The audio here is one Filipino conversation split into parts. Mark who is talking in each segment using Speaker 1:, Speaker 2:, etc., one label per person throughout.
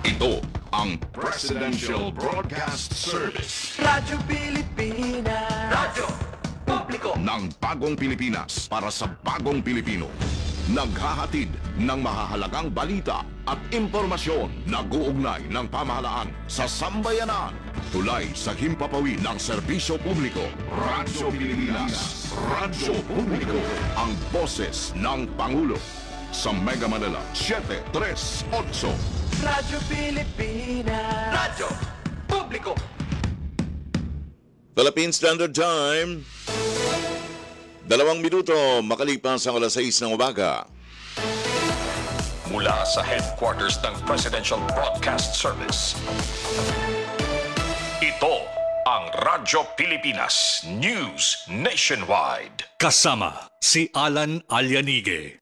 Speaker 1: Ito ang Presidential Broadcast Service
Speaker 2: Radyo Pilipinas. Radyo Publiko
Speaker 1: ng Bagong Pilipinas para sa Bagong Pilipino. Naghahatid ng mahahalagang balita at impormasyon na guugnay ng pamahalaan sa sambayanan. Tulay sa himpapawid ng serbisyo publiko. Radyo Pilipinas. Radyo Publiko. Ang boses ng Pangulo. Sa Mega Manila, 738.
Speaker 2: Radyo Pilipinas. Radyo Publiko.
Speaker 3: Philippine Standard Time. 2 minuto makalipas ang alas 6 ng umaga.
Speaker 4: Mula sa headquarters ng Presidential Broadcast Service. Ito ang Radyo Pilipinas News Nationwide.
Speaker 5: Kasama si Alan Alyanige.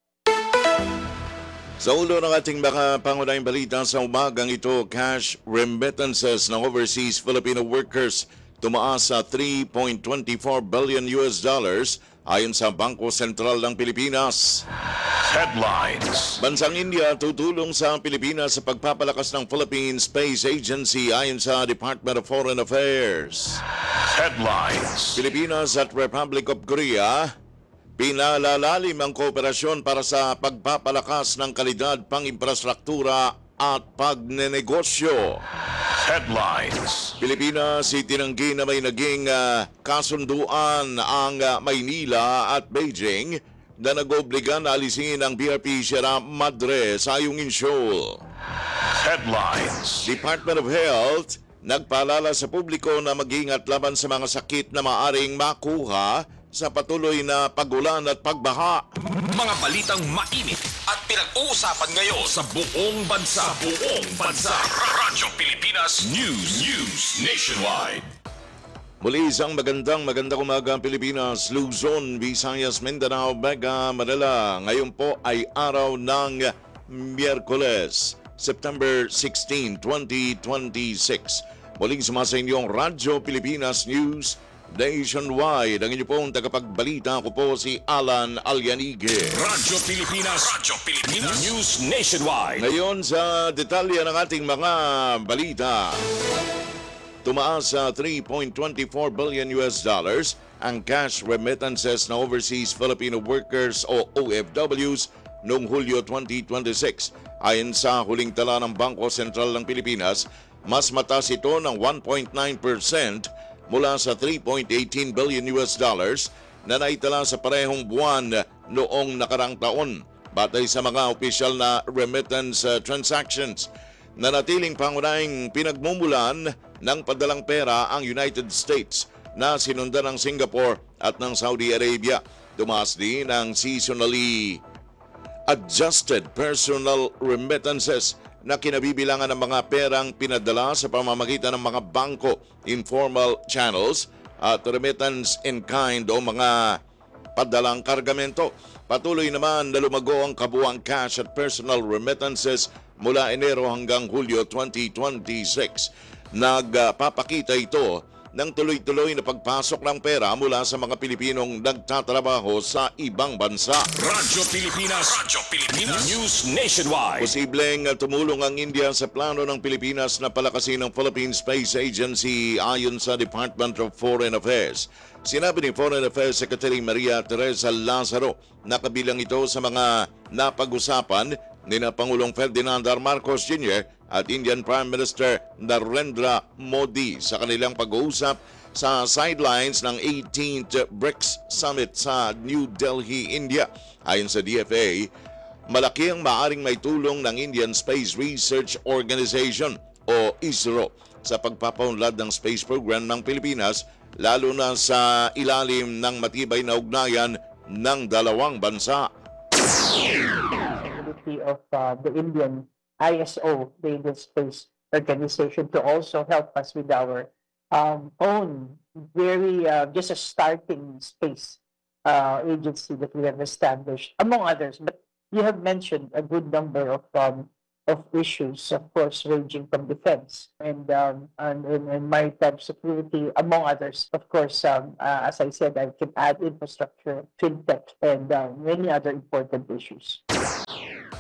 Speaker 3: Sa ulo ng ating mga pangunahing balita sa umagang ito, cash remittances ng overseas Filipino workers tumaas sa 3.24 billion US dollars ayon sa Bangko Sentral ng Pilipinas.
Speaker 4: Headlines.
Speaker 3: Bansang India tutulong sa Pilipinas sa pagpapalakas ng Philippine Space Agency ayon sa Department of Foreign Affairs.
Speaker 4: Headlines.
Speaker 3: Pilipinas at Republic of Korea pinalalalim ang kooperasyon para sa pagpapalakas ng kalidad pang-infrastruktura at pagnenegosyo.
Speaker 4: Headlines.
Speaker 3: Pilipinas itinanggi na may naging kasunduan ang Maynila at Beijing na nag-obliga na alisin ang BRP Sierra Madre sa Ayungin Shoal.
Speaker 4: Headlines.
Speaker 3: Department of Health nagpaalala sa publiko na mag-ingat laban sa mga sakit na maaring makuha sa patuloy na pagulan at pagbaha.
Speaker 4: Mga balitang mainit at pinag-uusapan ngayon sa buong bansa. Radyo Pilipinas News Nationwide.
Speaker 3: Muli isang magandang umaga Pilipinas, Luzon, Visayas, Mindanao, Mega Manila. Ngayon po ay araw ng Miyerkules, September 16, 2026. Muling sumasa inyong Radyo Pilipinas News Nationwide. Ang inyo pong tagapagbalita, ako po si Alan Alyanige.
Speaker 4: Radyo Pilipinas News Nationwide.
Speaker 3: Ngayon sa detalye ng ating mga balita. Tumaas sa 3.24 billion US dollars ang cash remittances na overseas Filipino workers o OFWs noong Hulyo 2026. Ayon sa huling tala ng Bangko Sentral ng Pilipinas, mas mataas ito ng 1.9% mula sa 3.18 billion US dollars na naitala sa parehong buwan noong nakarang taon. Batay sa mga opisyal na remittance transactions, nanatiling pangunahing pinagmumulan ng padalang pera ang United States na sinundan ng Singapore at ng Saudi Arabia. Tumaas din ang seasonally adjusted personal remittances na kinabibilangan ng mga perang pinadala sa pamamagitan ng mga bangko, informal channels at remittance in kind o mga padalang kargamento. Patuloy naman na lumago ang kabuuang cash at personal remittances mula Enero hanggang Hulyo 2026. Nagpapakita ito ng tuloy-tuloy na pagpasok ng pera mula sa mga Pilipinong nagtatrabaho sa ibang bansa.
Speaker 4: Radyo Pilipinas News Nationwide.
Speaker 3: Posibleng tumulong ang India sa plano ng Pilipinas na palakasin ang Philippine Space Agency ayon sa Department of Foreign Affairs. Sinabi ni Foreign Affairs Secretary Maria Teresa Lazaro na kabilang ito sa mga napag-usapan ni Pangulong Ferdinand R. Marcos Jr. at Indian Prime Minister Narendra Modi sa kanilang pag-uusap sa sidelines ng 18th BRICS Summit sa New Delhi, India. Ayon sa DFA, malaki ang maaring may tulong ng Indian Space Research Organization o ISRO sa pagpapaunlad ng space program ng Pilipinas, lalo na sa ilalim ng matibay na ugnayan ng dalawang bansa.
Speaker 6: Of the Indian ISO, the Indian Space Organization, to also help us with our own very just a starting space agency that we have established, among others. But you have mentioned a good number of issues, of course, ranging from defense and maritime security, among others. Of course, as I said, I can add infrastructure, fintech, and many other important issues.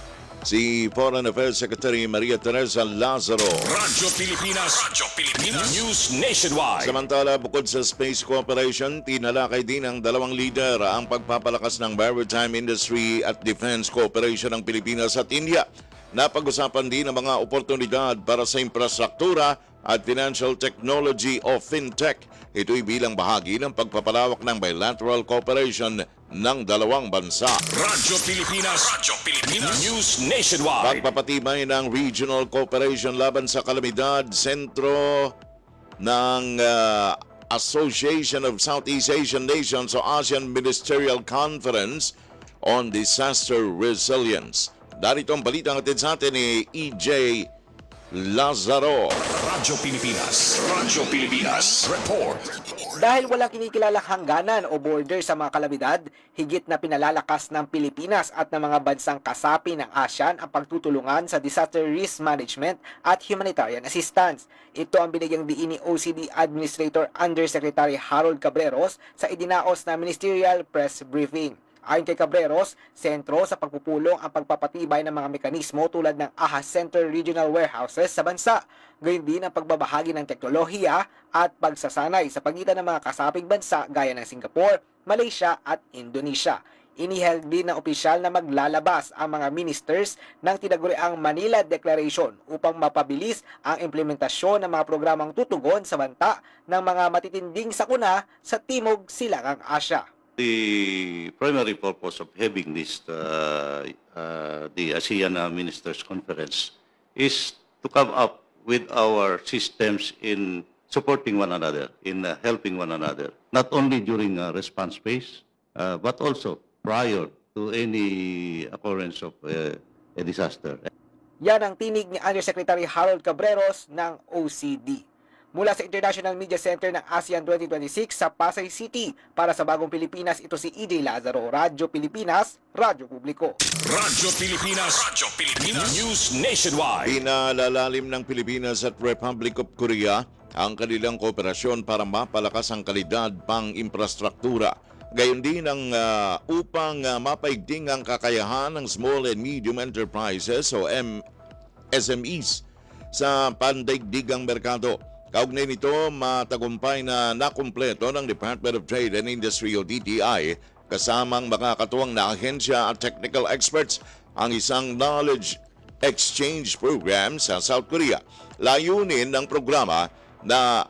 Speaker 3: si Foreign Affairs Secretary Maria Teresa Lazaro.
Speaker 4: Radyo Pilipinas, News Nationwide.
Speaker 3: Samantala, bukod sa space cooperation, tinalakay din ng dalawang leader ang pagpapalakas ng maritime industry at defense cooperation ng Pilipinas at India. Napag-usapan din ang mga oportunidad para sa infrastruktura at financial technology o fintech. Ito'y bilang bahagi ng pagpapalawak ng bilateral cooperation ng dalawang bansa.
Speaker 4: Radyo Pilipinas, News Nationwide.
Speaker 3: Pagpapatibay ng regional cooperation laban sa kalamidad, sentro ng Association of Southeast Asian Nations o ASEAN Ministerial Conference on Disaster Resilience. Darito ang balita ng atin sa atin ni EJ Lazaro.
Speaker 4: Radyo Pilipinas, report.
Speaker 7: Dahil walang kinikilalang hangganan o border sa mga kalamidad, higit na pinalalakas ng Pilipinas at ng mga bansang kasapi ng ASEAN ang pagtutulungan sa disaster risk management at humanitarian assistance. Ito ang binigyang diin ni OCD Administrator Undersecretary Harold Cabreros sa idinaos na ministerial press briefing. Ayon kay Cabreros, sentro sa pagpupulong ang pagpapatibay ng mga mekanismo tulad ng AHAS Center Regional Warehouses sa bansa. Gayun din ang pagbabahagi ng teknolohiya at pagsasanay sa pagitan ng mga kasaping bansa gaya ng Singapore, Malaysia at Indonesia. Iniheld din ng opisyal na maglalabas ang mga ministers ng tinaguriang Manila Declaration upang mapabilis ang implementasyon ng mga programang tutugon sa banta ng mga matitinding sakuna sa Timog Silangang Asya.
Speaker 8: The primary purpose of having this, the ASEAN Ministers Conference, is to come up with our systems in supporting one another, in helping one another, not only during response phase, but also prior to any occurrence of a disaster.
Speaker 7: Yan ang tinig ni Undersecretary Harold Cabreros ng OCD. Mula sa International Media Center ng ASEAN 2026 sa Pasay City, para sa Bagong Pilipinas, ito si EJ Lazaro, Radyo Pilipinas, Radyo Publiko.
Speaker 4: Radyo Pilipinas, News Nationwide.
Speaker 3: Pinalalalim ng Pilipinas at Republic of Korea ang kanilang kooperasyon para mapalakas ang kalidad pang infrastruktura. Gayon din ang upang mapaigting ang kakayahan ng small and medium enterprises o SMEs sa pandaigdigang merkado. Kaugnay nito, matagumpay na nakumpleto ng Department of Trade and Industry o DTI kasamang makakatuwang na ahensya at technical experts ang isang knowledge exchange program sa South Korea. Layunin ng programa na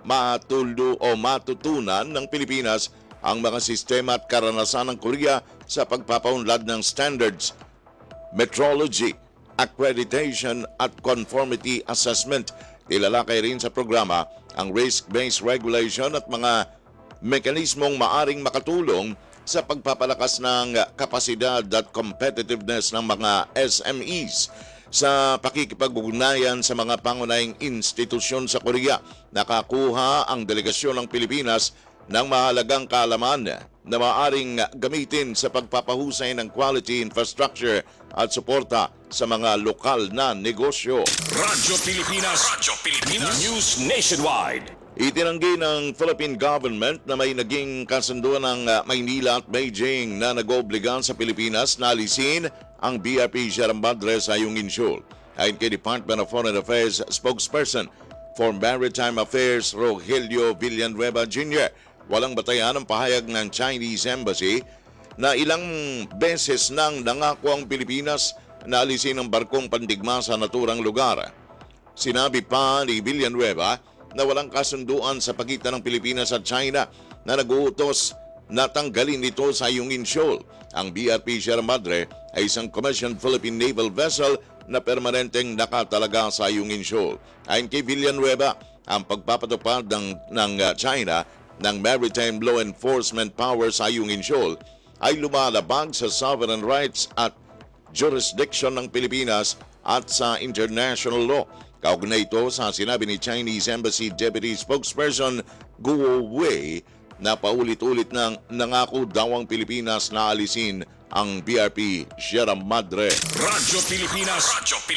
Speaker 3: matutunan ng Pilipinas ang mga sistema at karanasan ng Korea sa pagpapaunlad ng standards, metrology, accreditation at conformity assessment. Ilalakay rin sa programa ang risk-based regulation at mga mekanismong maaring makatulong sa pagpapalakas ng kapasidad at competitiveness ng mga SMEs. Sa pakikipag-ugnayan sa mga pangunahing institusyon sa Korea, nakakuha ang delegasyon ng Pilipinas ng mahalagang kaalaman na maaaring gamitin sa pagpapahusay ng quality infrastructure at suporta sa mga lokal na negosyo.
Speaker 4: Radyo Pilipinas, News Nationwide.
Speaker 3: Itinanggi ng Philippine government na may naging kasunduan ng Maynila at Beijing na nag-oobliga sa Pilipinas na alisin ang BRP Sierra Madre sa Ayungin Shoal. Ayon kay Department of Foreign Affairs spokesperson for Maritime Affairs Rogelio Villanueva Jr., walang batayan ang pahayag ng Chinese Embassy na ilang beses nang nangako ang Pilipinas na alisin ang barkong pandigma sa naturang lugar. Sinabi pa ni Villanueva na walang kasunduan sa pagitan ng Pilipinas at China na nag-uutos na tanggalin ito sa Ayungin Shoal. Ang BRP Sierra Madre ay isang commissioned Philippine naval vessel na permanenteng nakatalaga sa Ayungin Shoal. Ayon kay Villanueva, ang pagpapatupad ng China ng maritime law enforcement power sa Ayungin Shoal ay lumalabag sa sovereign rights at jurisdiction ng Pilipinas at sa international law. Kaugnay ito sa sinabi ni Chinese Embassy Deputy Spokesperson Guo Wei na paulit-ulit nang nangako daw ang Pilipinas na alisin ang BRP Sierra Madre.
Speaker 4: Radyo Pilipinas,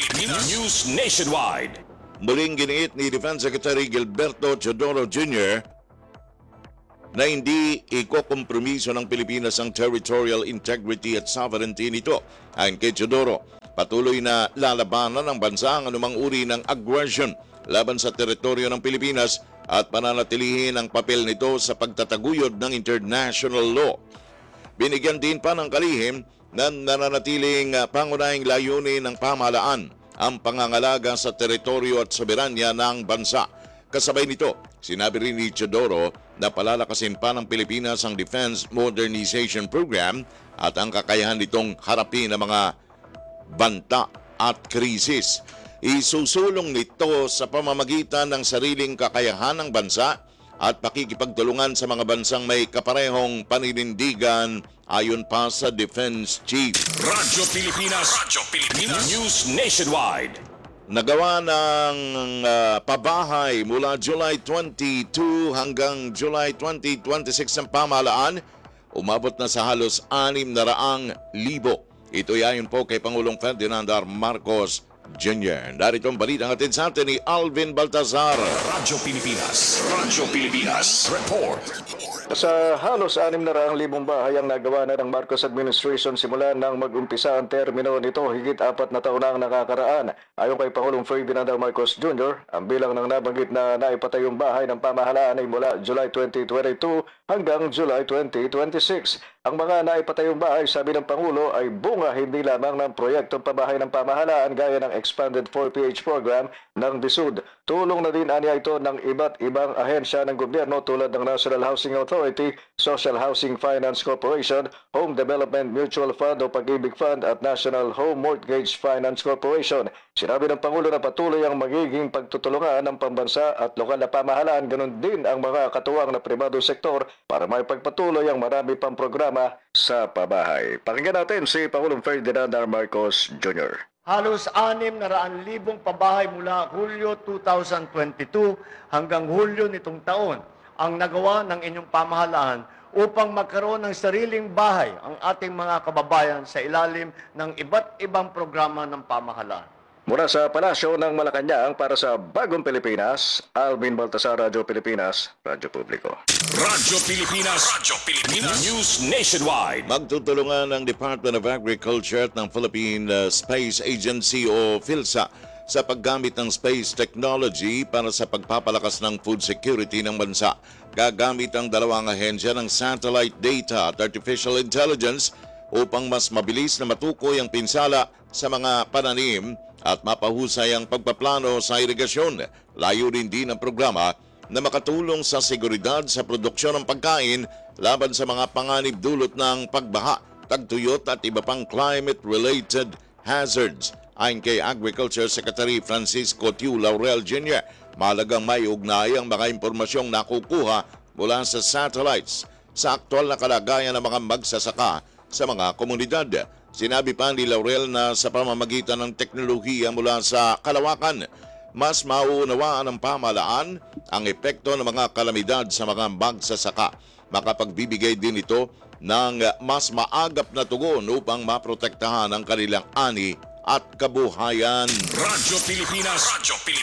Speaker 4: News Nationwide.
Speaker 3: Muling giniit ni Defense Secretary Gilberto Teodoro Jr. na hindi ikokompromiso ng Pilipinas ang territorial integrity at sovereignty nito. Ayon kay Teodoro, Patuloy na lalabanan ng bansa ang anumang uri ng aggression laban sa teritoryo ng Pilipinas at pananatilihin ang papel nito sa pagtataguyod ng international law. Binigyan din pa ng kalihim na nananatiling pangunahing layunin ng pamahalaan ang pangangalaga sa teritoryo at soberanya ng bansa. Kasabay nito, sinabi rin ni Teodoro na palalakasin pa ng Pilipinas ang Defense Modernization Program at ang kakayahan nitong harapin ang mga banta at krisis. Isusulong nito sa pamamagitan ng sariling kakayahan ng bansa at pakikipagtulungan sa mga bansang may kaparehong paninindigan ayon pa sa Defense Chief.
Speaker 4: Radyo Pilipinas. News Nationwide.
Speaker 3: Nagawa ng pabahay mula July 22 hanggang July 2026 ng pamahalaan, umabot na sa halos 600,000. Ito ay ayon po kay Pangulong Ferdinand R. Marcos Jr. Darito ang balita natin sa atin ni Alvin Baltazar.
Speaker 4: Radyo Pilipinas. Report.
Speaker 9: Sa halos 600,000 bahay ang nagawa na ng Marcos administration simula nang mag-umpisa ang termino nito higit 4 na taon na ang nakakaraan. Ayon kay Pangulong Ferdinand R. Marcos Jr., ang bilang ng nabanggit na naipatayong bahay ng pamahalaan ay mula July 2022 hanggang July 2026. Ang mga naipatayong bahay, sabi ng Pangulo, ay bunga hindi lamang ng proyektong pabahay ng pamahalaan gaya ng Expanded 4PH program ng DSUD. Tulong na din aniya ito ng iba't ibang ahensya ng gobyerno tulad ng National Housing Authority, Social Housing Finance Corporation, Home Development Mutual Fund o Pag-ibig Fund at National Home Mortgage Finance Corporation. Sinabi ng Pangulo na patuloy ang magiging pagtutulungan ng pambansa at lokal na pamahalaan, ganun din ang mga katuwang na pribadong sektor para may pagpatuloy ang marami pang programa sa pabahay. Pakinggan natin si Pangulong Ferdinand R. Marcos Jr.
Speaker 10: Halos 600,000 pabahay mula Hulyo 2022 hanggang Hulyo nitong taon ang nagawa ng inyong pamahalaan upang magkaroon ng sariling bahay ang ating mga kababayan sa ilalim ng iba't ibang programa ng pamahalaan.
Speaker 9: Mula sa Palasyo ng Malacanang para sa Bagong Pilipinas, Alvin Baltasar, Radyo Pilipinas, Radyo Publiko.
Speaker 4: Radyo Pilipinas. News Nationwide.
Speaker 3: Magtutulungan ng Department of Agriculture at ng Philippine Space Agency o PhilSA sa paggamit ng space technology para sa pagpapalakas ng food security ng bansa. Gagamit ang dalawang ahensya ng satellite data at artificial intelligence upang mas mabilis na matukoy ang pinsala sa mga pananim at mapahusay ang pagpaplano sa irigasyon. Layunin din ang programa na makatulong sa seguridad sa produksyon ng pagkain laban sa mga panganib dulot ng pagbaha, tagtuyot at iba pang climate-related hazards. Ayon kay Agriculture Secretary Francisco Tiu Laurel Jr., mahalagang may ugnay ang mga impormasyong nakukuha mula sa satellites sa aktual na kalagayan ng mga magsasaka sa mga komunidad. Sinabi pa ni Laurel na sa pamamagitan ng teknolohiya mula sa kalawakan, mas mauunawaan ng pamahalaan ang epekto ng mga kalamidad sa mga magsasaka. Makapagbibigay din ito ng mas maagap na tugon upang maprotektahan ang kanilang ani at kabuhayan.
Speaker 4: Radyo Pilipinas.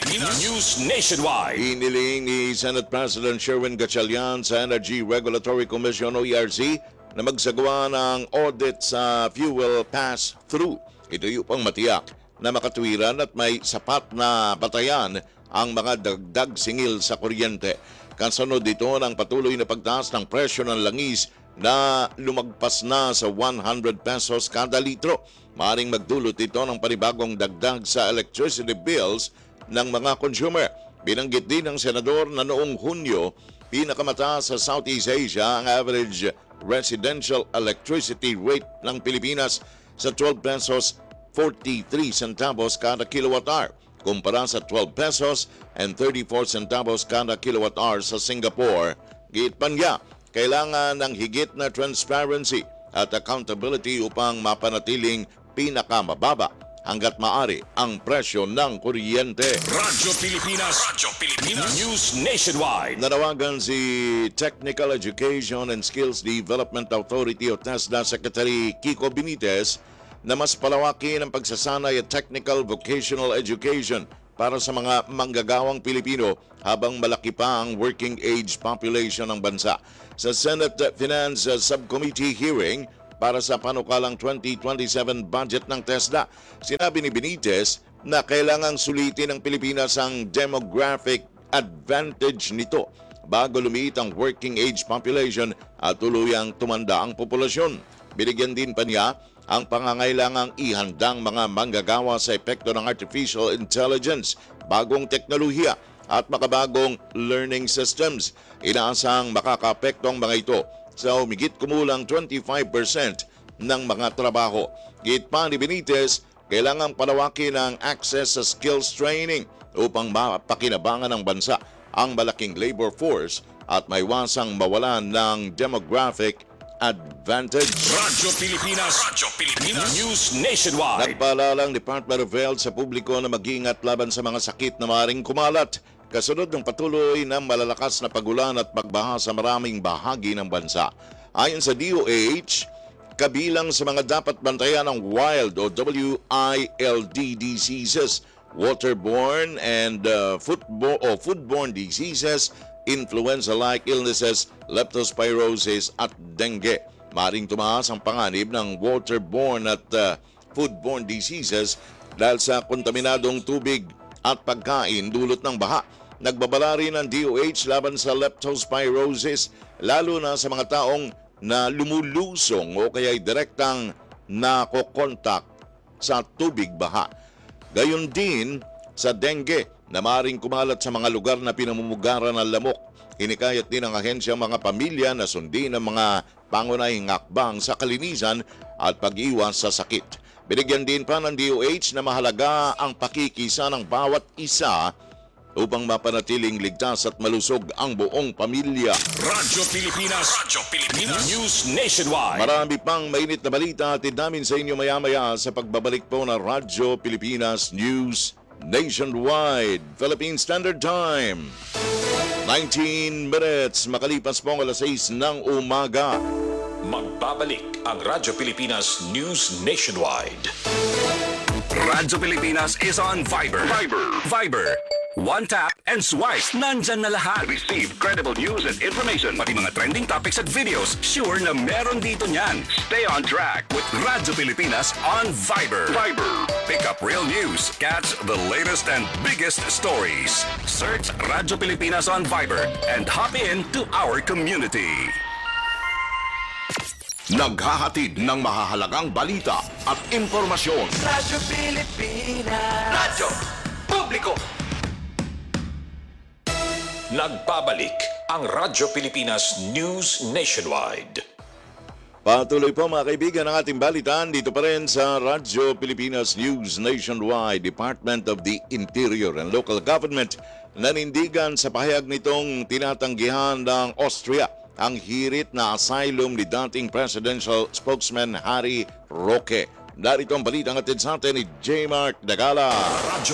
Speaker 4: News Nationwide.
Speaker 3: Iniling ni Senate President Sherwin Gatchalian sa Energy Regulatory Commission o ERC na magsagawa ng audit sa fuel pass-through. Ito yung pang matiyak na makatuwiran at may sapat na batayan ang mga dagdag singil sa kuryente. Kasunod dito ng patuloy na pagtaas ng presyo ng langis na lumagpas na sa 100 pesos kada litro. Maaring magdulot ito ng panibagong dagdag sa electricity bills ng mga consumer. Binanggit din ng senador na noong Hunyo, pinakamataas sa Southeast Asia ang average residential electricity rate ng Pilipinas sa 12 pesos 43 centavos kada kilowatt-hour kumpara sa 12 pesos and 34 centavos kada kilowatt-hour sa Singapore. Giit pa niya, kailangan ng higit na transparency at accountability upang mapanatiling pinakamababa hanggat maaari ang presyo ng kuryente.
Speaker 4: Radyo Pilipinas. News Nationwide.
Speaker 3: Nanawagan si Technical Education and Skills Development Authority o TESDA Secretary Kiko Benitez na mas palawakin ang pagsasanay at technical vocational education para sa mga manggagawang Pilipino habang malaki pa ang working age population ng bansa. Sa Senate Finance Subcommittee hearing, para sa panukalang 2027 budget ng TESDA. Sinabi ni Benitez na kailangang sulitin ng Pilipinas ang demographic advantage nito bago lumiit ang working age population at tuluyang tumanda ang populasyon. Binigyan din pa niya ang pangangailangang ihandang mga manggagawa sa epekto ng artificial intelligence, bagong teknolohiya at makabagong learning systems. Inaasang makakaapekto ang mga ito sa humigit kumulang 25% ng mga trabaho. Git pa ni Benitez, kailangang palawakin ang access sa skills training upang mapakinabangan ng bansa ang malaking labor force at maiwasang mawalan ng demographic advantage.
Speaker 4: Radyo Pilipinas. News Nationwide.
Speaker 3: Nagpaalala ang Department of Health sa publiko na mag-iingat laban sa mga sakit na maaaring kumalat kasunod ng patuloy ng malalakas na pagulan at pagbaha sa maraming bahagi ng bansa. Ayon sa DOH, kabilang sa mga dapat bantayan ng wild o WILD diseases, waterborne and foodborne diseases, influenza-like illnesses, leptospirosis at dengue. Maring tumaas ang panganib ng waterborne at foodborne diseases dahil sa kontaminadong tubig at pagkain dulot ng baha. Nagbabala rin ang DOH laban sa leptospirosis lalo na sa mga taong na lumulusong o kaya'y direktang nakokontak sa tubig baha. Gayon din sa dengue na maaaring kumalat sa mga lugar na pinamumugaran ng lamok. Hinikayat din ng ahensya ang mga pamilya na sundin ang mga pangunahing hakbang sa kalinisan at pag-iwas sa sakit. Binigyan din pa ng DOH na mahalaga ang pakikisa ng bawat isa upang mapanatiling ligtas at malusog ang buong pamilya.
Speaker 4: Radyo Pilipinas. News Nationwide.
Speaker 3: Marami pang mainit na balita at namin sa inyo maya-maya sa pagbabalik po ng Radyo Pilipinas News Nationwide. Philippine Standard Time. 19 minutes makalipas po ang alas 6 ng umaga.
Speaker 4: Magbabalik ang Radyo Pilipinas News Nationwide.
Speaker 5: Radyo Pilipinas is on Viber. Viber. One tap and swipe. Nandyan na lahat. Receive credible news and information. Pati mga trending topics at videos. Sure na meron dito niyan. Stay on track with Radyo Pilipinas on Viber. Pick up real news. Catch the latest and biggest stories. Search Radyo Pilipinas on Viber and hop in to our community.
Speaker 1: Naghahatid ng mahahalagang balita at impormasyon.
Speaker 2: Radyo Pilipinas. Radyo Publiko.
Speaker 4: Nagbabalik ang Radyo Pilipinas News Nationwide.
Speaker 3: Patuloy po mga kaibigan ang ating balitaan dito pa rin sa Radyo Pilipinas News Nationwide. Department of the Interior and Local Government nanindigan sa pahayag nitong tinatanggihan ng Austria ang hirit na asylum ni dating presidential spokesman Harry Roque. Narito ang balita ng atin sa atin ni J. Mark Dagala.
Speaker 4: Radyo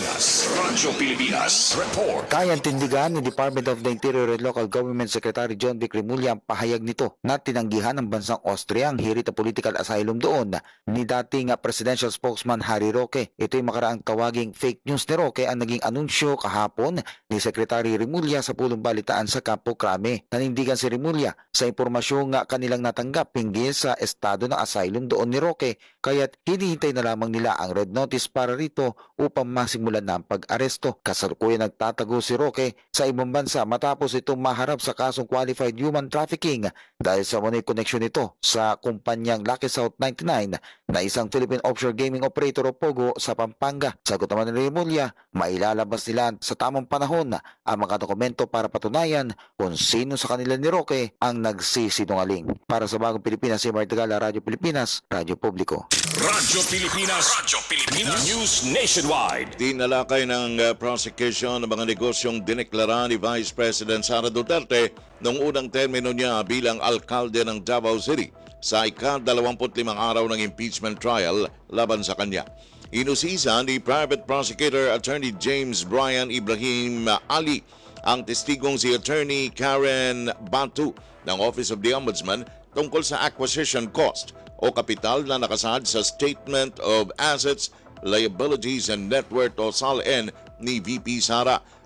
Speaker 4: Pilipinas Report.
Speaker 11: Kayang tindigan ni Department of the Interior and Local Government Secretary John Vic Remulla ang pahayag nito na tinanggihan ng bansang Austria ang hirit na political asylum doon ni dating presidential spokesman Harry Roque. Ito'y makaraang tawaging fake news ni Roque ang naging anunsyo kahapon ni Secretary Remulla sa pulong balitaan sa Campo Crame. Nanindigan si Remulla sa impormasyong kanilang natanggap hinggil sa estado ng asylum doon ni Roque, kaya't hinihintay na lamang nila ang red notice para rito upang masimulan na ang pag-aresto. Kasalukuyan nagtatago si Roque sa ibang bansa matapos itong maharap sa kasong qualified human trafficking dahil sa money connection nito sa kumpanyang Lucky South 99 na isang Philippine offshore gaming operator o POGO sa Pampanga. Sagot naman ni Remulla, mailalabas nila sa tamang panahon ang mga dokumento para patunayan kung sino sa kanila ni Roque ang nagsisinungaling. Para sa Bagong Pilipinas, si Martigala, Radyo Pilipinas, Radyo Publiko.
Speaker 4: Radyo Pilipinas News Nationwide.
Speaker 3: Tinalakay ng prosecution ng mga negosyong dineklara ni Vice President Sara Duterte noong unang termino niya bilang alkalde ng Davao City sa ika-25 araw ng impeachment trial laban sa kanya. Inusisa ni Private Prosecutor Attorney James Brian Ibrahim Ali ang testigong si Attorney Karen Batu ng Office of the Ombudsman tungkol sa acquisition cost o kapital na nakasaad sa Statement of Assets, Liabilities and Net Worth o SALN ni VP Sara.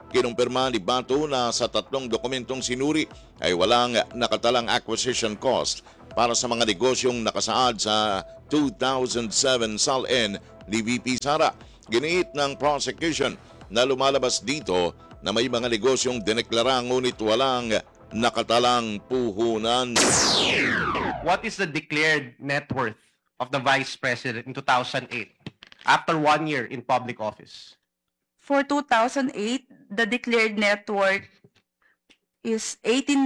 Speaker 3: Kinumpirma ni Bato na sa tatlong dokumentong sinuri ay walang nakatalang acquisition cost para sa mga negosyong nakasaad sa 2007 SALN ni VP Sara. Giniit ng prosecution na lumalabas dito na may mga negosyong dineklara ngunit walang nakatalang puhunan.
Speaker 12: What is the declared net worth of the Vice President in 2008 after 1 year in public office?
Speaker 13: For 2008, the declared net worth is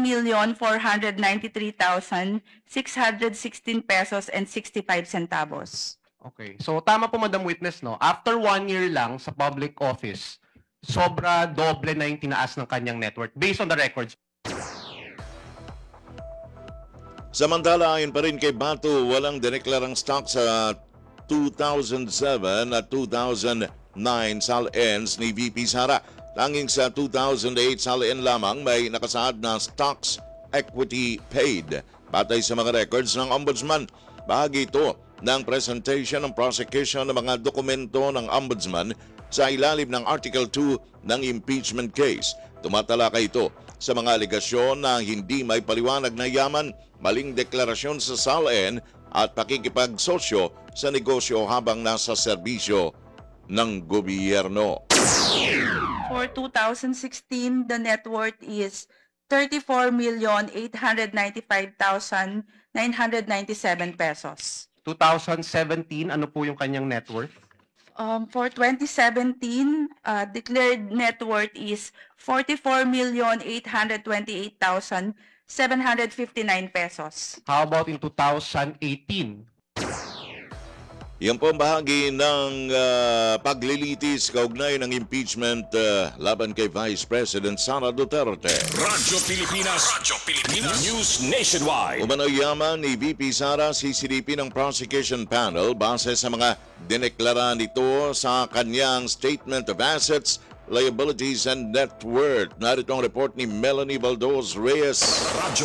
Speaker 13: 18,493,616 pesos and 65 centavos.
Speaker 12: Okay. So tama po, Madam Witness, no? After 1 year lang sa public office, sobra doble na yung tinaas ng kanyang net worth based on the records.
Speaker 3: Samantala, ayon pa rin kay Bato, walang dineklarang stock sa 2007 at 2009 SALNs ni VP Sara. Tanging sa 2008 SALN lamang may nakasaad na stocks equity paid. Batay sa mga records ng Ombudsman, bahagi ito ng presentation ng prosecution ng mga dokumento ng Ombudsman sa ilalim ng Article 2 ng impeachment case. Tumatalakay ito sa mga alegasyon na hindi may paliwanag na yaman, maling deklarasyon sa SALN at pakikipagsosyo sa negosyo habang nasa serbisyo ng gobyerno.
Speaker 13: For 2016, the net worth is 34,895,997 pesos.
Speaker 12: 2017, ano po yung kanyang net worth?
Speaker 13: For 2017, declared net worth is 44,828,759 pesos.
Speaker 12: How about in 2018?
Speaker 3: Yan po ang bahagi ng paglilitis kaugnay ng impeachment laban kay Vice President Sara Duterte.
Speaker 4: Radyo Pilipinas News Nationwide.
Speaker 3: Umano'y yaman ni VP Sara CCDP ng prosecution panel base sa mga dineklara nito sa kanyang Statement of Assets, Liabilities and Net Worth. Narito ang report ni Melanie Baldoz Reyes.
Speaker 4: Radyo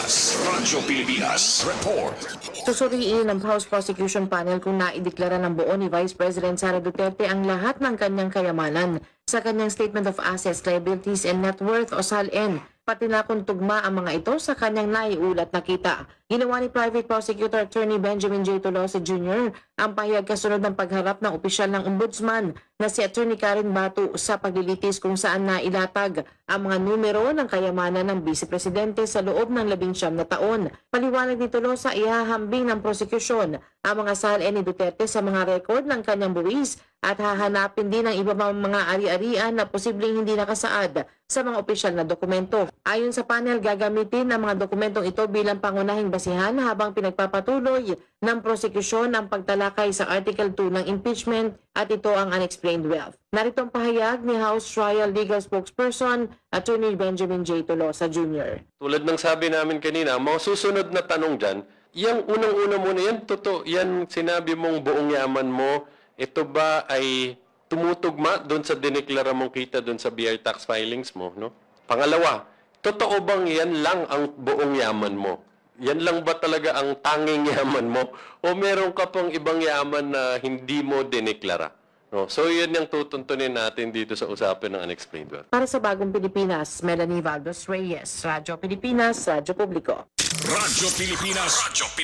Speaker 4: Pilipinas Report.
Speaker 14: Susuriin ng House Prosecution Panel kung naideklara ng buo ni Vice President Sara Duterte ang lahat ng kanyang kayamanan sa kanyang Statement of Assets, Liabilities and Net Worth o SALN, pati na kung tugma ang mga ito sa kanyang naiulat na kita. Ginawa ni Private Prosecutor Attorney Benjamin J. Tolosa Jr. ang pahayag kasunod ng pagharap ng opisyal ng Ombudsman na si Attorney Karen Bato sa paglilitis kung saan nailatag ang mga numero ng kayamanan ng Vice Presidente sa loob ng 19 na taon. Paliwanag ni Tolosa, ihahambing ng prosekusyon ang mga SALN ni Duterte sa mga record ng kanyang buwis at hahanapin din ang iba pang mga ari-arian na posibleng hindi nakasaad sa mga opisyal na dokumento. Ayon sa panel, gagamitin ang mga dokumentong ito bilang pangunahing basihan habang pinagpapatuloy ng prosekusyon ang pagtalakay sa Article 2 ng impeachment at ito ang unexplained wealth. Narito ang pahayag ni House Trial Legal Spokesperson Attorney Benjamin J. Tolosa Jr.
Speaker 15: Tulad ng sabi namin kanina, mga susunod na tanong dyan, yung unang-una muna, yan totoo, yan sinabi mong buong yaman mo, ito ba ay tumutugma doon sa dineklara mong kita doon sa BR tax filings mo, no? Pangalawa, totoo bang yan lang ang buong yaman mo? Yan lang ba talaga ang tanging yaman mo? O meron ka pang ibang yaman na hindi mo dineklara? No? So yan yung tutuntunin natin dito sa usapin ng unexplained wealth.
Speaker 14: Para sa Bagong Pilipinas, Melanie Valdos Reyes, Radyo Pilipinas, Radyo Publiko.
Speaker 4: Radyo Pilipinas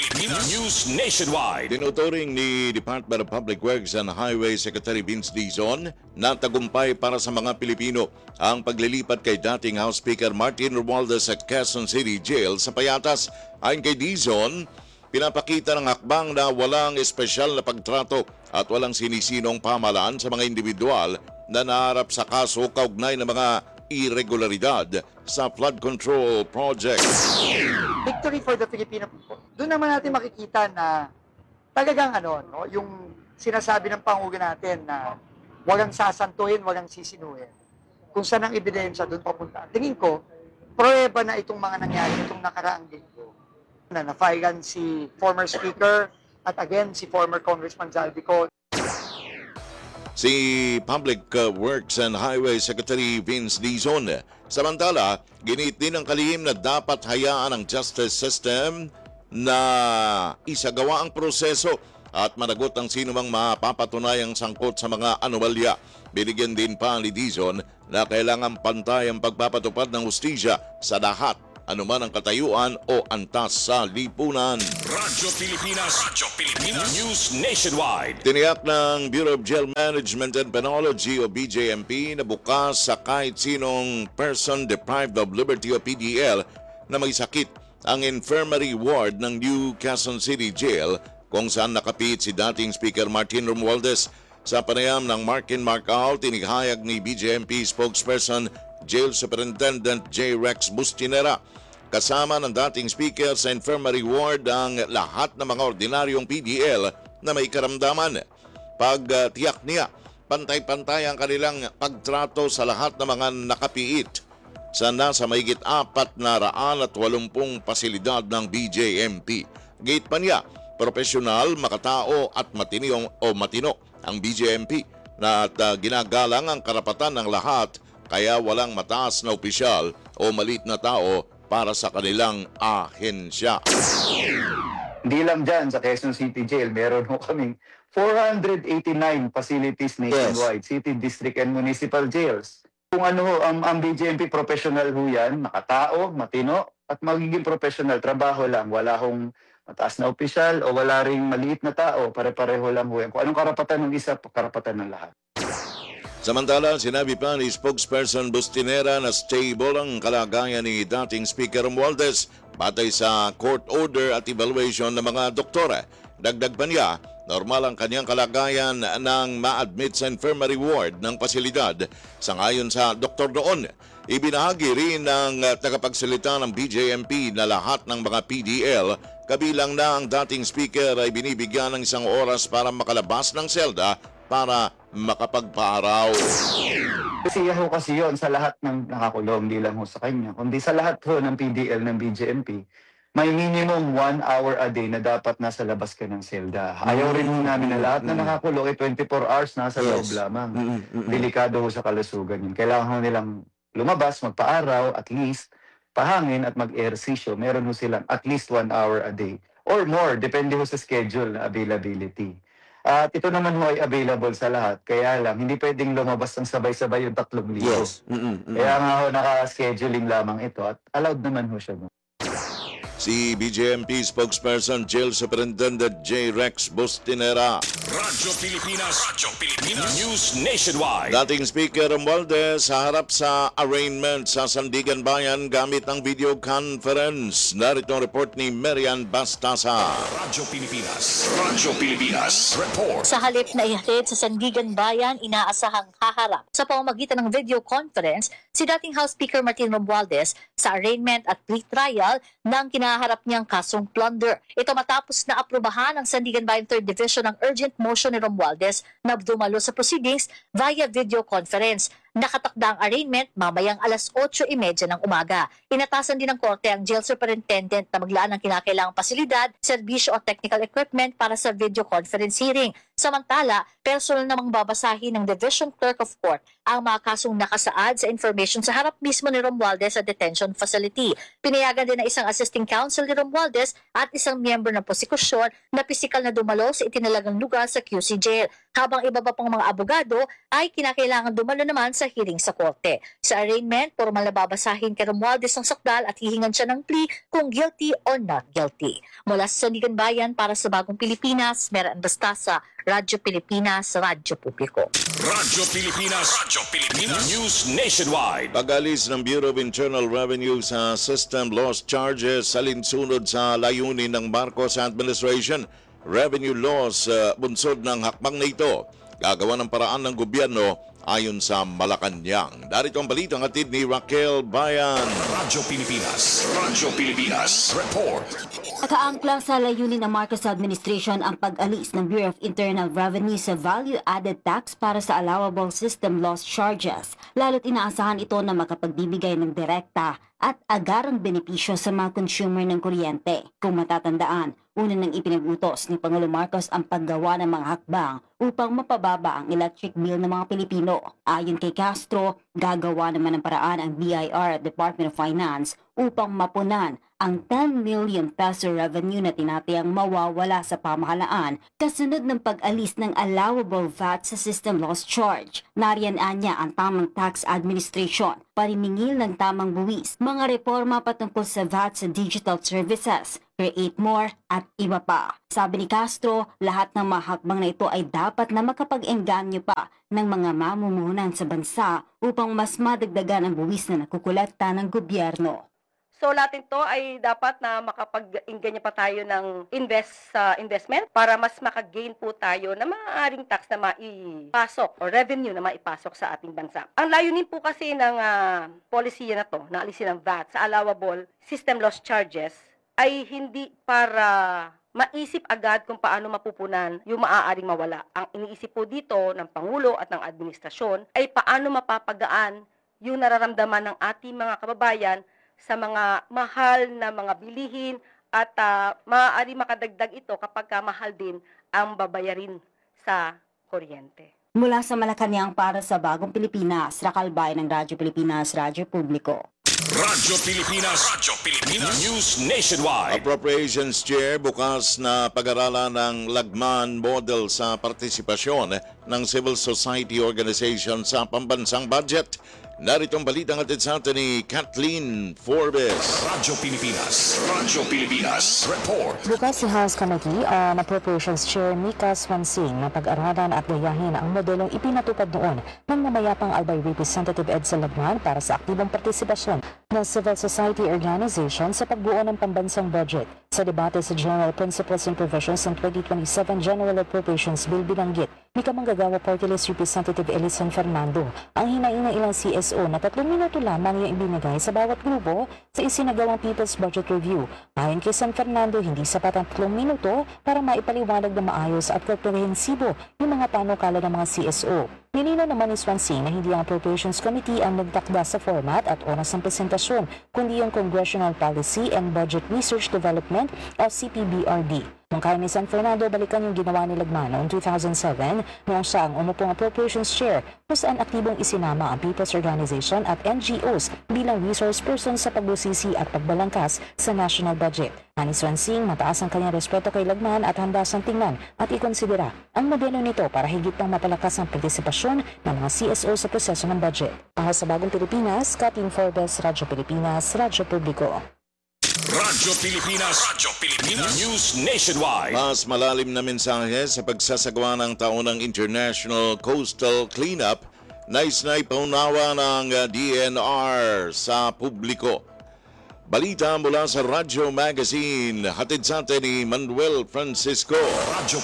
Speaker 4: News Nationwide.
Speaker 3: Tinuturing ni Department of Public Works and Highway Secretary Vince Dizon na tagumpay para sa mga Pilipino ang paglilipat kay dating House Speaker Martin Romualdez sa Quezon City Jail sa Payatas. Ayon kay Dizon, pinapakita ng hakbang na walang espesyal na pagtrato at walang sinisinong pamahalaan sa mga individual na naharap sa kaso kaugnay ng mga irregularidad sa flood control project.
Speaker 16: Victory for the Filipino people. Doon naman natin makikita na talagang yung sinasabi ng pangulo natin na walang sasantuhin, walang sisinuhin. Kung saan ang ebidensya doon papunta. Tingin ko, prueba na itong mga nangyari itong nakaraang linggo. Na-filean si former speaker at again si former Congressman Zaldico.
Speaker 3: Si Public Works and Highway Secretary Vince Dizon. Samantala, ginit din ang kalihim na dapat hayaan ang justice system na isagawa ang proseso at managot ang sinumang mapapatunayang sangkot sa mga anomalya. Binigyan din pa ni Dizon na kailangan pantay ang pagpapatupad ng hustisya sa lahat, anuman ang katayuan o antas sa lipunan.
Speaker 5: Radyo Pilipinas News Nationwide.
Speaker 3: Tiniyak ng Bureau of Jail Management and Penology o BJMP na bukas sa kahit sinong person deprived of liberty o PDL na may sakit ang infirmary ward ng New Quezon City Jail kung saan nakapit si dating Speaker Martin Romualdez. Sa panayam ng Mark in Mark Out, tinihayag ni BJMP spokesperson Jail Superintendent J. Rex Bustinera kasama ng dating Speaker sa infirmary ward ang lahat ng mga ordinaryong PDL na may karamdaman. Pagtiyak niya, pantay-pantay ang kanilang pagtrato sa lahat ng mga nakapiit sa nasa mahigit 480 pasilidad ng BJMP. Gate pa niya, profesional, makatao at matino ang BJMP na at ginagalang ang karapatan ng lahat kaya walang mataas na opisyal o maliit na tao para sa kanilang ahensya.
Speaker 17: Hindi lang dyan sa Quezon City Jail, meron ho kaming 489 facilities nationwide, city, district, and municipal jails. Kung ano ho, ang BJMP professional ho yan, nakatao, matino, at magiging professional, trabaho lang, wala hong mataas na opisyal o wala ring maliit na tao, pare-pareho lang ho yan. Kung anong karapatan ng isa, karapatan ng lahat.
Speaker 3: Samantala, sinabi pa ni spokesperson Bustinera na stable ang kalagayan ni dating Speaker Romualdez batay sa court order at evaluation ng mga doktora. Dagdag pa niya, normal ang kanyang kalagayan nang ma-admit sa infirmary ward ng pasilidad. Sangayon sa doktor doon, ibinahagi rin ng tagapagsalita ng BJMP na lahat ng mga PDL, kabilang na ang dating speaker ay binibigyan ng 1 oras para makalabas ng selda para makapagpaaraw.
Speaker 17: Kasi yun sa lahat ng nakakulong, hindi lang ho sa kanya, kundi sa lahat ho ng PDL ng BJMP, may minimum 1 hour a day na dapat nasa labas ka ng selda. Ayaw rin ho namin na lahat na nakakulong 24 hours nasa loob lamang. Delikado ho sa kalusugan yun. Kailangan ho nilang lumabas, magpaaraw, at least pahangin at mag-ehersisyo. Meron ho silang at least 1 hour a day or more, depende ho sa schedule na availability. At ito naman ho ay available sa lahat. Kaya lang, hindi pwedeng lumabas ng sabay-sabay yung 3,000.
Speaker 3: Yes.
Speaker 17: Kaya nga ho, naka-scheduling lamang ito at allowed naman ho siya.
Speaker 3: Si BJMP spokesperson Jail Superintendent J. Rex Bustinera.
Speaker 5: Radyo Pilipinas News Nationwide.
Speaker 3: Dating Speaker Romualdez harap sa arraignment sa Sandigan Bayan gamit ang video conference. Narito ang report ni Marian Bastasa.
Speaker 5: Radyo Pilipinas Report.
Speaker 18: Sa halip na ihatid sa Sandigan Bayan, inaasahang haharap sa pamamagitan ng video conference si dating House Speaker Martin Romualdez sa arraignment at pre-trial ng kinaharap niyang kasong plunder. Ito matapos na aprubahan ng Sandigan Bayan 3rd Division ang urgent motion ni Romualdez na dumalo sa proceedings via video conference. Nakatakda ang arraignment mamayang 8:30 ng umaga. Inatasan din ng korte ang jail superintendent na maglaan ng kinakailangang pasilidad, serbisyo o technical equipment para sa video conference hearing. Samantala, personal namang babasahin ng Division Clerk of Court ang mga kasong nakasaad sa information sa harap mismo ni Romualdez sa detention facility. Pinayagan din ng isang assisting counsel ni Romualdez at isang miyembro ng prosekusyon na pisikal na dumalo sa itinalagang lugar sa QC Jail, habang iba pa pang mga abogado ay kinakailangan dumalo naman sa hearing sa korte. Sa arraignment, formal na babasahin kay Romualdez ang sakdal at hihingan siya ng plea kung guilty or not guilty. Mula sa Sandigan Bayan para sa Bagong Pilipinas, Marian Bastasa, Radyo Pilipinas, Radyo Publiko.
Speaker 5: Radyo Pilipinas News Nationwide.
Speaker 3: Pag-alis ng Bureau of Internal Revenue sa system loss charges alinsunod sa layunin ng Marcos administration. Revenue loss bunsod ng hakbang na ito. Gagawa ng paraan ng gobyerno ayon sa Malacanang. Darito ang balitang hatid ni Raquel Bayan.
Speaker 5: Radyo Pilipinas Report.
Speaker 19: Nakaangklang sa layunin ng Marcos administration ang pag-alis ng Bureau of Internal Revenue sa value-added tax para sa allowable system loss charges. Lalo't inaasahan ito na makapagbibigay ng direkta at agarang benepisyo sa mga consumer ng kuryente. Kung matatandaan, una nang ipinagutos ni Pangulong Marcos ang paggawa ng mga hakbang upang mapababa ang electric bill ng mga Pilipino. Ayon kay Castro, gagawa naman ng paraan ang BIR at Department of Finance upang mapunan ang 10 million peso revenue na tinatayang mawawala sa pamahalaan kasunod ng pag-alis ng allowable VAT sa system loss charge. Nariyan anya ang tamang tax administration, paniningil ng tamang buwis, mga reforma patungkol sa VAT sa digital services, create more at iba pa. Sabi ni Castro, lahat ng mahakbang na ito ay dapat na makapag-engganyo pa ng mga mamumuhunan sa bansa upang mas madagdagan ang buwis na nakukolekta ng gobyerno.
Speaker 20: So lahat ito ay dapat na makapag-inganya pa tayo ng investment para mas makagain po tayo ng maaaring tax na maipasok o revenue na maipasok sa ating bansa. Ang layunin po kasi ng policy na to, na alisin ng VAT sa allowable system loss charges ay hindi para maisip agad kung paano mapupunan yung maaaring mawala. Ang iniisip po dito ng Pangulo at ng administrasyon ay paano mapapagaan yung nararamdaman ng ating mga kababayan sa mga mahal na mga bilihin at maaari makadagdag ito kapag mahal din ang babayarin sa kuryente.
Speaker 19: Mula sa Malacanang para sa Bagong Pilipinas, Rakalbay ng Radyo Pilipinas, Radyo Publiko.
Speaker 5: Radyo Pilipinas News Nationwide.
Speaker 3: Appropriations Chair bukas na pag-aralan ng lagman model sa partisipasyon ng civil society organization sa pambansang budget. Narito ang balitang atid sa atin ni Kathleen Forbes.
Speaker 5: Radyo Pilipinas Report.
Speaker 21: Bukas si House Committee on Appropriations Chair Mika Swansing na pag-aralan at gayahin ang modelong ipinatupad noon ng namayapang Albay Representative Edsel Lagman para sa aktibong partisipasyon ng civil society organization sa pagbuo ng pambansang budget. Sa debate sa General Principles and Provisions ng 2027 General Appropriations Bill binanggit ni Kamanggagawa Party List Representative Elisan Fernando ang hinaing ng ilang CSO na 3 minuto lamang yung ibinigay sa bawat grupo sa isinagawang People's Budget Review. Ayon kay San Fernando, hindi sapat ang 3 minuto para maipaliwanag na maayos at komprehensibo yung mga panukala ng mga CSO. Nilinaw naman ni Swansea na hindi ang Appropriations Committee ang nagtakda sa format at oras ng presentasyon, kundi yung Congressional Policy and Budget Research Development o CPBRD. Nung kaya ni San Fernando, balikan yung ginawa ni Lagman noong 2007 noong siya ang umupong Appropriations Chair kung saan aktibong isinama ang People's Organization at NGOs bilang resource person sa pagbusisi at pagbalangkas sa national budget. Ani Swansea, mataas ang kanyang respeto kay Lagman at handa siyang tingnan at ikonsidera ang modelo nito para higit pang mapalakas ang partisipasyon ng mga CSO sa proseso ng budget. Para sa Bagong Pilipinas, Kathleen Forbes, Radyo Pilipinas, Radyo Publiko.
Speaker 5: Radyo Pilipinas News Nationwide.
Speaker 3: Mas malalim na mensahe sa pagsasagawa ng taonang International Coastal Cleanup, nais na ipaunawa ng DNR sa publiko. Balita mula sa Radyo Magazine, hatid sa atin ni Manuel Francisco.
Speaker 5: Radyo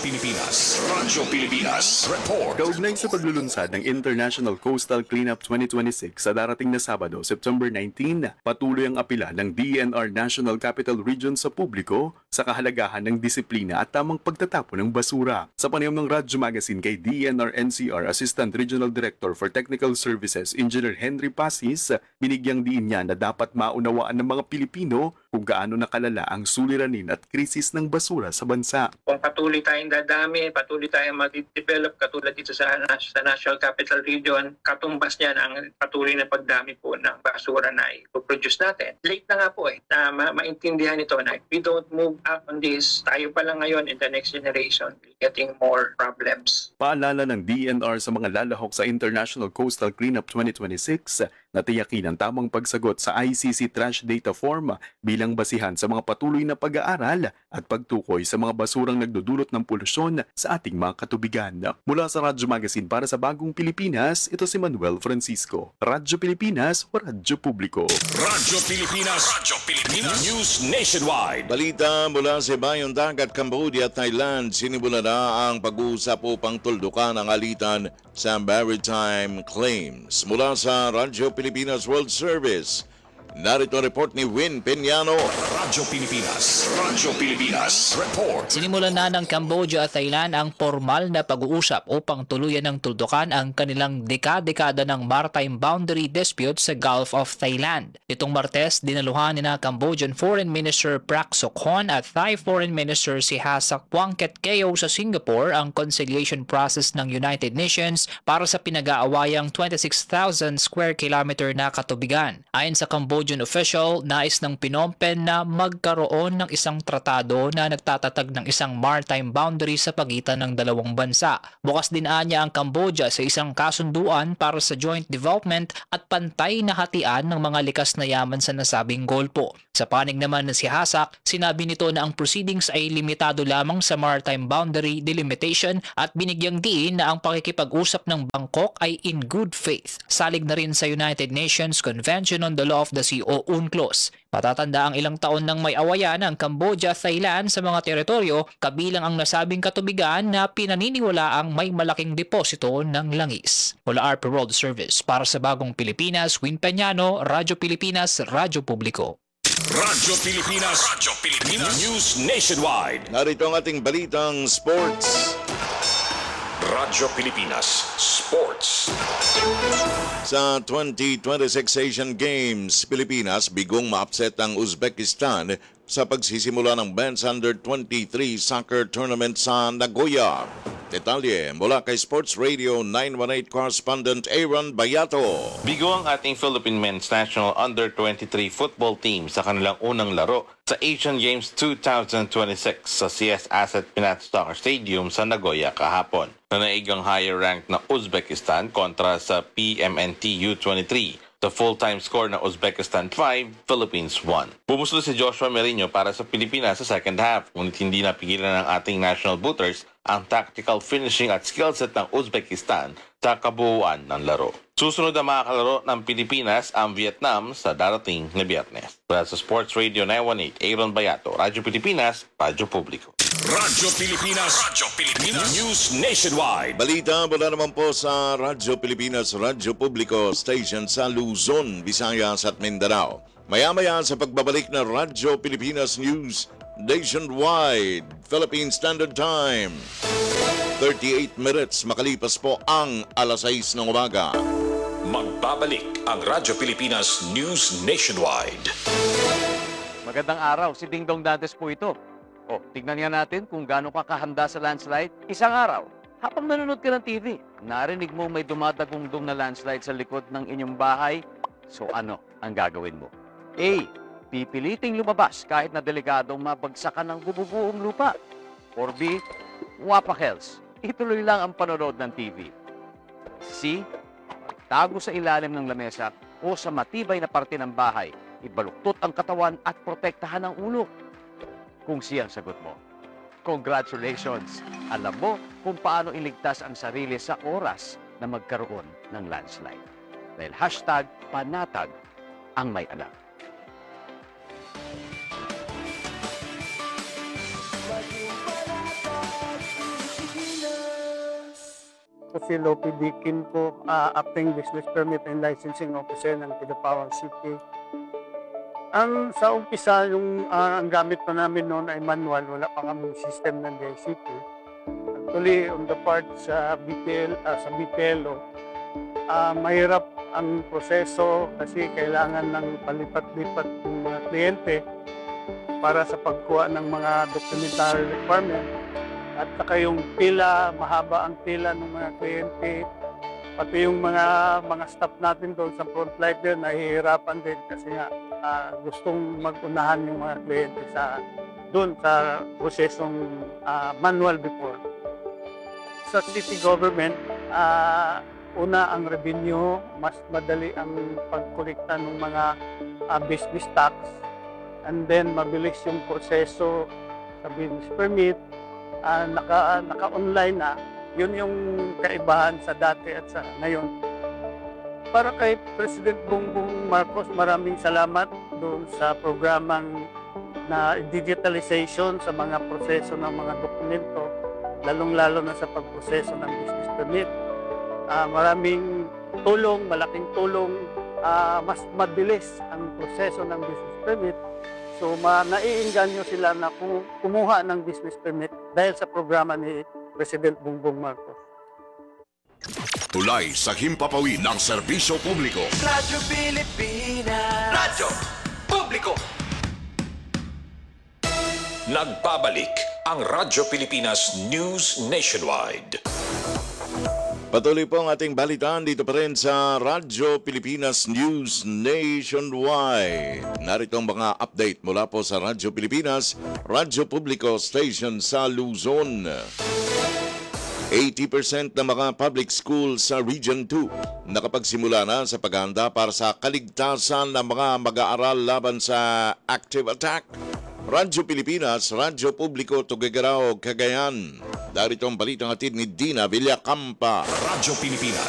Speaker 5: Pilipinas Report.
Speaker 22: Kaugnay sa paglulunsad ng International Coastal Cleanup 2026 sa darating na Sabado, September 19, patuloy ang apila ng DNR National Capital Region sa publiko sa kahalagahan ng disiplina at tamang pagtatapon ng basura. Sa panayam ng Radyo Magazine kay DNR NCR Assistant Regional Director for Technical Services Engineer Henry Pasis, binigyang diin niya na dapat maunawaan ng mga Pilipino kung gaano nakalala ang suliranin at krisis ng basura sa bansa.
Speaker 23: Kung patuloy tayong dadami, patuloy tayong mag-develop katulad dito sa National Capital Region, katumbas niyan ang patuloy na pagdami po ng basura na ipoproduce natin. Late na nga po na maintindihan ito na if we don't move up on this, tayo pa lang ngayon in the next generation getting more problems.
Speaker 22: Paalala ng DNR sa mga lalahok sa International Coastal Cleanup 2026 na tiyakin ang tamang pagsagot sa ICC Trash Data Form bilang basihan sa mga patuloy na pag-aaral at pagtukoy sa mga basurang nagdudulot ng polusyon sa ating mga katubigan. Mula sa Radyo Magazine para sa Bagong Pilipinas, ito si Manuel Francisco. Radyo Pilipinas, Radyo Publiko.
Speaker 5: Radyo Pilipinas News Nationwide.
Speaker 3: Balita mula sa Bayong Dagat, Cambodia at Thailand, sinimula na ang pag-uusap upang tuldukan ang alitan sa maritime claims. Mula sa Radyo Pilipinas World Service, narito ang report ni Win Peñano.
Speaker 5: Radyo Pilipinas Report.
Speaker 24: Sinimulan na ng Cambodia at Thailand ang formal na pag-uusap upang tuluyan ng tuldukan ang kanilang dekada ng maritime boundary dispute sa Gulf of Thailand. Itong Martes, dinaluhan ni na Cambodian Foreign Minister Prak Sokhon at Thai Foreign Minister si Hasak Phuangket Keo sa Singapore ang conciliation process ng United Nations para sa pinag-aawayang 26,000 square kilometer na katubigan. Ayon sa Cambodia Cambodian official, nais ng Phnom Penh na magkaroon ng isang tratado na nagtatatag ng isang maritime boundary sa pagitan ng dalawang bansa. Bukas din anya ang Cambodia sa isang kasunduan para sa joint development at pantay na hatian ng mga likas na yaman sa nasabing golpo. Sa panig naman ng si Hasak, sinabi nito na ang proceedings ay limitado lamang sa maritime boundary delimitation at binigyang diin na ang pakikipag-usap ng Bangkok ay in good faith. Salig na rin sa United Nations Convention on the Law of the Sea o UNCLOS. Matatanda ang ilang taon nang may awayan ang Cambodia, Thailand sa mga teritoryo, kabilang ang nasabing katubigan na pinaniniwala ang may malaking deposito ng langis. Mula RP World Service para sa Bagong Pilipinas, Win Peñano, Radyo Pilipinas, Radyo Publiko.
Speaker 5: Radyo Pilipinas. Radyo Pilipinas. News Nationwide.
Speaker 3: Narito ang ating balitang sports.
Speaker 5: Radyo Pilipinas Sports.
Speaker 3: Sa 2026 Asian Games, Pilipinas bigong ma-upset ang Uzbekistan sa pagsisimula ng Men's Under-23 Soccer Tournament sa Nagoya. Detalye mula kay Sports Radio 918 correspondent Aaron Bayato.
Speaker 6: Bigo ang ating Philippine Men's National Under-23 football team sa kanilang unang laro sa Asian Games 2026 sa CS Asset Pinat Soccer Stadium sa Nagoya kahapon. Nanaig ang higher rank na Uzbekistan kontra sa PMNT U23. The full-time score na Uzbekistan 5, Philippines 1. Pumuslo si Joshua Merino para sa Pilipinas sa second half, ngunit hindi napigilan ng ating national booters ang tactical finishing at skill set ng Uzbekistan sa kabuuan ng laro. Susunod na makakalaro ng Pilipinas ang Vietnam sa darating na Biyernes. Para sa Sports Radio 918, Aaron Bayato, Radyo Pilipinas, Radyo Publiko.
Speaker 5: Radyo Pilipinas. Radyo Pilipinas. News Nationwide.
Speaker 3: Balita mula naman po sa Radyo Pilipinas, Radyo Publiko Station sa Luzon, Visayas at Mindanao. Maya-maya sa pagbabalik na Radyo Pilipinas News Nationwide, Philippine Standard Time. 38 minutes makalipas po ang alas 6 ng umaga.
Speaker 5: Magbabalik ang Radyo Pilipinas News Nationwide.
Speaker 7: Magandang araw, si Dingdong Dantes po ito. O, tignan nga natin kung gaano ka kahanda sa landslide. Isang araw, habang nanonood ka ng TV, narinig mo may dumadagundong na landslide sa likod ng inyong bahay. So ano ang gagawin mo? A. Pipiliting lumabas kahit na delikadong mabagsakan ng bububuong lupa. Or B. Wapakels. Ituloy lang ang panonood ng TV. C. Tago sa ilalim ng lamesa o sa matibay na parte ng bahay. Ibaluktot ang katawan at protektahan ang ulo. Kung siyang sagot mo, congratulations! Alam mo kung paano iligtas ang sarili sa oras na magkaroon ng landslide. Dahil #panatag ang may alam.
Speaker 8: Si Lopi Dikin po, acting business permit and licensing officer ng Kidapawan City. Sa umpisa, ang gamit pa namin noon ay manual, wala pa kami system ng DICT. Actually, on the part sa BPLO, mahirap ang proseso kasi kailangan ng palipat-lipat ng mga kliyente para sa pagkuha ng mga documentary requirement. At saka yung pila, mahaba ang pila ng mga kliyente. Pati yung mga staff natin doon sa frontline din, nahihirapan din kasi nga gustong mag-unahan yung mga kliyente doon sa prosesong manual before. Sa city government, una ang revenue, mas madali ang pagkolekta ng mga business tax, and then mabilis yung proseso sa business permit, naka-online na. Yun yung kaibahan sa dati at sa ngayon. Para kay President Bongbong Marcos, maraming salamat doon sa programang na digitalization sa mga proseso ng mga dokumento, lalong-lalo na sa pagproseso ng business permit. Maraming tulong, malaking tulong, mas mabilis ang proseso ng business permit. So, naiinganyo sila na kumuha ng business permit dahil sa programa ni President Bongbong Marcos.
Speaker 1: Tulay sa himpapawid ng serbisyo publiko.
Speaker 2: Radyo Pilipinas. Radyo Publiko.
Speaker 5: Nagbabalik ang Radyo Pilipinas News Nationwide.
Speaker 3: Patuloy po ang ating balitaan dito pa rin sa Radyo Pilipinas News Nationwide. Narito ang mga update mula po sa Radyo Pilipinas, Radyo Publico Station sa Luzon. 80% ng mga public schools sa Region 2 nakapagsimula na sa paghahanda para sa kaligtasan ng mga mag-aaral laban sa active attack. Radyo Pilipinas, Radyo Publico, Tuguegarao, Cagayan. Darito ang balitang hatid ni Dina Villacampa.
Speaker 4: Radyo Pilipinas,